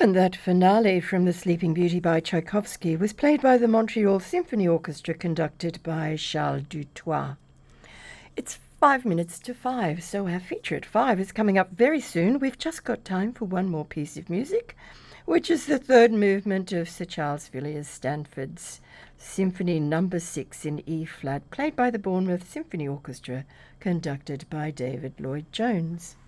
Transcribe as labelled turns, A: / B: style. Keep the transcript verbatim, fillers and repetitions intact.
A: And that finale from The Sleeping Beauty by Tchaikovsky was played by the Montreal Symphony Orchestra, conducted by Charles Dutoit. It's five minutes to five, so our feature at five is coming up very soon. We've just got time for one more piece of music, which is the third movement of Sir Charles Villiers Stanford's Symphony Number Six in E-flat, played by the Bournemouth Symphony Orchestra, conducted by David Lloyd-Jones.